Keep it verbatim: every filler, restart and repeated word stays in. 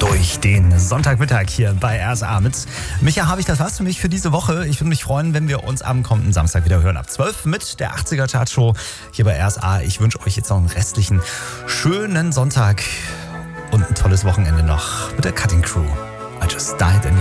durch den Sonntagmittag hier bei R S A. Mit Micha habe ich, das war's für mich für diese Woche. Ich würde mich freuen, wenn wir uns am kommenden Samstag wieder hören. Ab zwölf mit der achtziger Chartshow hier bei R S A. Ich wünsche euch jetzt noch einen restlichen schönen Sonntag und ein tolles Wochenende noch mit der Cutting Crew. I just died in